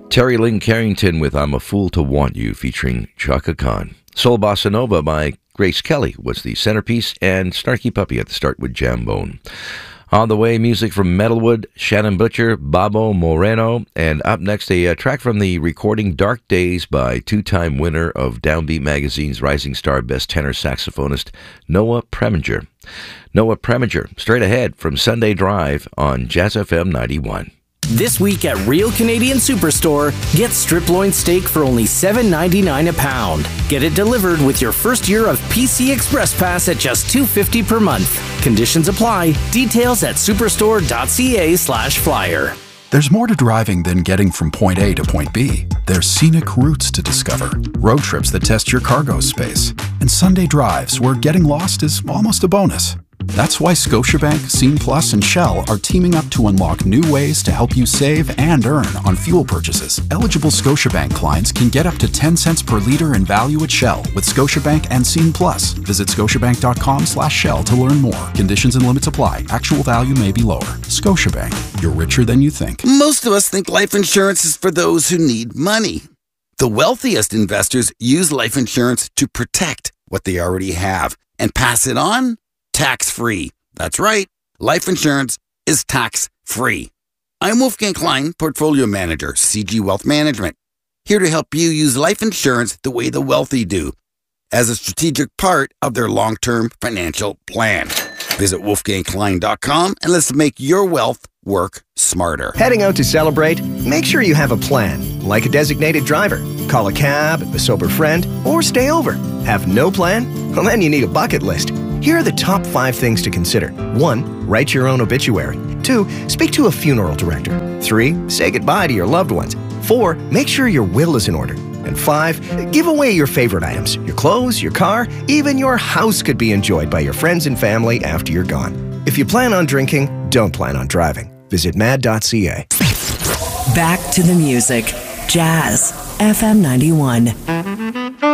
Terry Lynn Carrington with I'm a Fool to Want You, featuring Chaka Khan. Soul Bossa Nova by Grace Kelly was the centerpiece, and Snarky Puppy at the start with Jambone. On the way, music from Metalwood, Shannon Butcher, Babo Moreno, and up next, a track from the recording Dark Days by two-time winner of Downbeat Magazine's Rising Star Best Tenor Saxophonist Noah Preminger. Noah Preminger, straight ahead from Sunday Drive on Jazz FM 91. This week at Real Canadian Superstore, get strip loin steak for only $7.99 a pound. Get it delivered with your first year of PC Express Pass at just $2.50 per month. Conditions apply. Details at superstore.ca/flyer. There's more to driving than getting from point A to point B. There's scenic routes to discover, road trips that test your cargo space, and Sunday drives where getting lost is almost a bonus. That's why Scotiabank, Scene Plus, and Shell are teaming up to unlock new ways to help you save and earn on fuel purchases. Eligible Scotiabank clients can get up to 10 cents per liter in value at Shell with Scotiabank and Scene Plus. Visit scotiabank.com/Shell to learn more. Conditions and limits apply. Actual value may be lower. Scotiabank, you're richer than you think. Most of us think life insurance is for those who need money. The wealthiest investors use life insurance to protect what they already have and pass it on tax-free. That's right. Life insurance is tax-free. I'm Wolfgang Klein, Portfolio Manager, CG Wealth Management, here to help you use life insurance the way the wealthy do, as a strategic part of their long-term financial plan. Visit wolfgangklein.com and let's make your wealth work smarter. Heading out to celebrate? Make sure you have a plan, like a designated driver. Call a cab, a sober friend, or stay over. Have no plan? Well, then you need a bucket list. Here are the top 5 things to consider. 1. Write your own obituary. 2. Speak to a funeral director. 3. Say goodbye to your loved ones. 4. Make sure your will is in order. And 5. Give away your favorite items. Your clothes, your car, even your house could be enjoyed by your friends and family after you're gone. If you plan on drinking, don't plan on driving. Visit mad.ca. Back to the music. Jazz FM 91.